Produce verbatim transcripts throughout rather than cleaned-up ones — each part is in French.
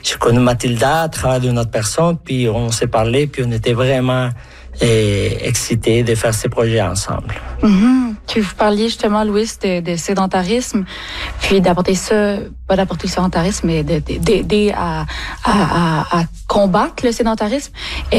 j'ai connu Mathilda à travers d'une autre personne, puis on s'est parlé, puis on était vraiment et excités de faire ces projets ensemble. Mm-hmm. Puis vous parliez justement, Louis, de, de sédentarisme, puis d'apporter ça, pas d'apporter le sédentarisme, mais d'aider à, à, à, à combattre le sédentarisme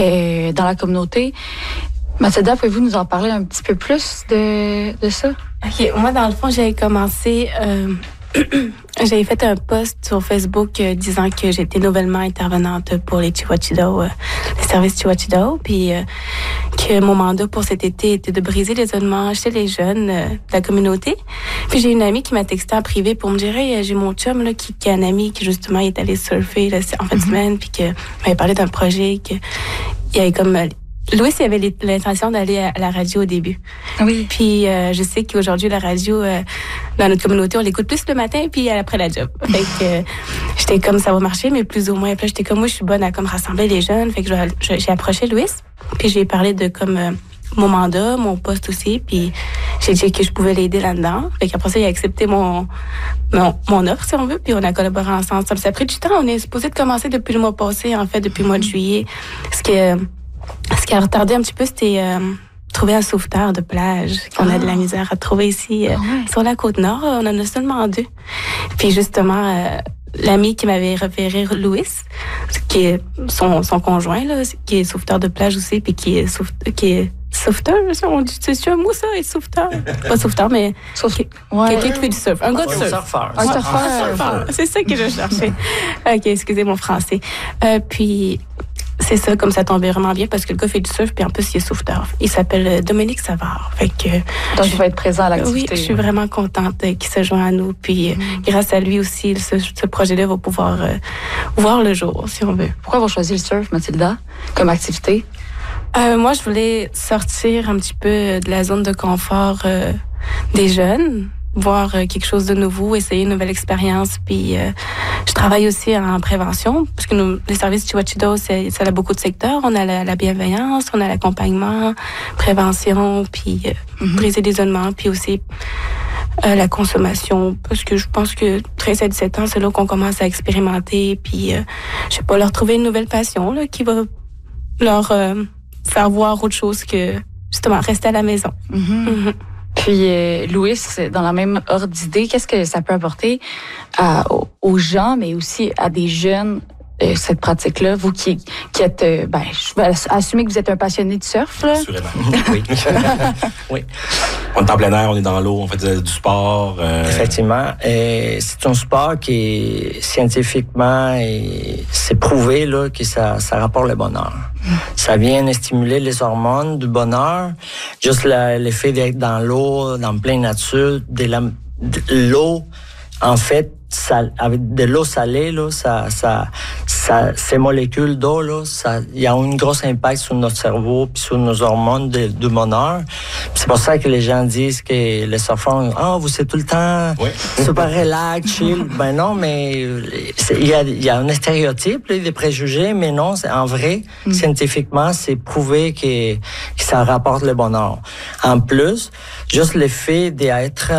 et dans la communauté. Mathilda, pouvez-vous nous en parler un petit peu plus de, de ça? OK. Moi, dans le fond, j'avais commencé... Euh, j'avais fait un post sur Facebook euh, disant que j'étais nouvellement intervenante pour les Chihuachido, euh, les services Chihuachido, puis euh, que mon mandat pour cet été était de briser l'isolement chez les jeunes euh, de la communauté. Puis j'ai une amie qui m'a texté en privé pour me dire hey, j'ai mon chum là, qui, qui a un ami qui justement est allé surfer là, en fin de semaine, puis que m'avait parlé d'un projet que il y avait comme euh, Louis, il avait l'intention d'aller à la radio au début. Oui. Puis euh, je sais qu'aujourd'hui, la radio, euh, dans notre communauté, on l'écoute plus le matin puis après la job. Fait que euh, j'étais comme, ça va marcher, mais plus ou moins. Puis là, j'étais comme, moi, je suis bonne à comme rassembler les jeunes. Fait que je, je, j'ai approché Louis, puis j'ai parlé de comme euh, mon mandat, mon poste aussi, puis j'ai dit que je pouvais l'aider là-dedans. Fait qu'après ça, il a accepté mon, mon, mon offre, si on veut, puis on a collaboré ensemble. Ça a pris du temps. On est supposé de commencer depuis le mois passé, en fait, depuis le mois de juillet. Parce que... Ce qui a retardé un petit peu, c'était euh, trouver un sauveteur de plage qu'on ah. a de la misère à trouver ici euh, ah ouais. sur la Côte-Nord. On en a seulement deux. Puis justement, euh, l'ami qui m'avait référé Louis, qui est son, son conjoint, là, qui est sauveteur de plage aussi, puis qui est, sauve, qui est sauveteur, on dit, c'est un mot ça, être sauveteur? Pas sauveteur, mais Sauf... ouais. quelqu'un qui fait du surf. Un gars de surf. Surfeur. Un surfeur. Un surfeur. C'est ça que je cherchais. OK, excusez mon français. Euh, puis... C'est ça, comme ça tombait vraiment bien parce que le gars fait du surf puis en plus il est sauveteur. Il s'appelle Dominique Savard. Fait que donc il va être présent à l'activité. Oui, je suis vraiment contente qu'il se joigne à nous. Puis mm. grâce à lui aussi, ce, ce projet-là va pouvoir euh, voir le jour, si on veut. Pourquoi avoir choisi le surf, Mathilda, comme activité? Euh, moi, je voulais sortir un petit peu de la zone de confort euh, des jeunes. Voir euh, quelque chose de nouveau, essayer une nouvelle expérience. Puis euh, je travaille aussi en prévention, parce que nous, les services Chihuachido, c'est, ça a beaucoup de secteurs. On a la, la bienveillance, on a l'accompagnement, prévention, puis euh, mm-hmm. briser l'isolement, puis aussi euh, la consommation. Parce que je pense que treize à dix-sept ans, c'est là qu'on commence à expérimenter, puis euh, je sais pas, leur trouver une nouvelle passion là, qui va leur euh, faire voir autre chose que, justement, rester à la maison. Mm-hmm. Mm-hmm. Puis, euh, Louis, dans la même ordre d'idée, qu'est-ce que ça peut apporter à, aux gens, mais aussi à des jeunes, euh, cette pratique-là? Vous qui, qui êtes, euh, ben, je vais assumer que vous êtes un passionné de surf, là. Assurément. Oui. oui. On est en plein air, on est dans l'eau, on fait du sport. Euh... Effectivement. Et c'est un sport qui est scientifiquement, et c'est prouvé là, que ça, ça rapporte le bonheur. Ça vient stimuler les hormones du bonheur. Juste la, l'effet d'être dans l'eau, dans pleine nature, de, la, de l'eau, en fait, ça, avec de l'eau salée, là, ça, ça, ça, ces molécules d'eau, là, ça, il y a un gros impact sur notre cerveau puis sur nos hormones de, de bonheur. C'est pour ça que les gens disent que les surfeurs, ah, oh, vous êtes tout le temps oui. super relax, chill. Ben non, mais il y a, il y a un stéréotype, là, des préjugés, mais non, c'est en vrai, mm. scientifiquement, c'est prouvé que, que ça rapporte le bonheur. En plus, juste le fait d'être,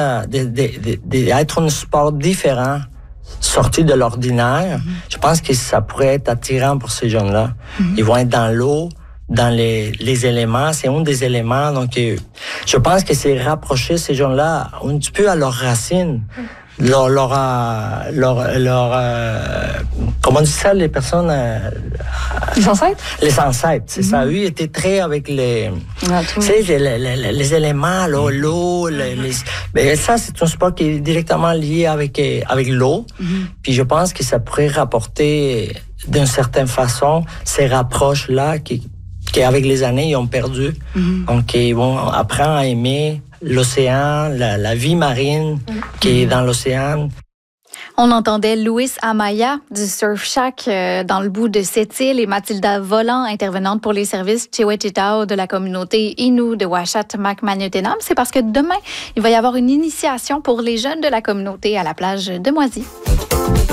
d'être un sport différent, sorti de l'ordinaire, mm-hmm. je pense que ça pourrait être attirant pour ces jeunes-là. Mm-hmm. Ils vont être dans l'eau, dans les, les éléments. C'est un des éléments. Donc, euh, je pense que c'est rapprocher ces jeunes-là un petit peu à leurs racines. Mm-hmm. Leur, leur, euh, leur, leur euh, comment on dit ça, les personnes... Euh, les ancêtres? Les ancêtres, c'est mm-hmm. ça. Eux étaient très avec les... Ah, tu sais, les, les, les, les éléments, là, l'eau, les, les... Mais ça, c'est un sport qui est directement lié avec, avec l'eau. Mm-hmm. Puis je pense que ça pourrait rapporter, d'une certaine façon, ces rapproches-là qui, qui, avec les années, ils ont perdu. Mm-hmm. Donc, ils vont apprendre à aimer l'océan, la, la vie marine mm-hmm. qui est dans l'océan. On entendait Louis Amaya du Surf Shack euh, dans le bout de Sept-Îles et Mathilda Volant, intervenante pour les services Chihuahua de la communauté Innu de Ouachat-Macmagnotenam. C'est parce que demain, il va y avoir une initiation pour les jeunes de la communauté à la plage de Moisy.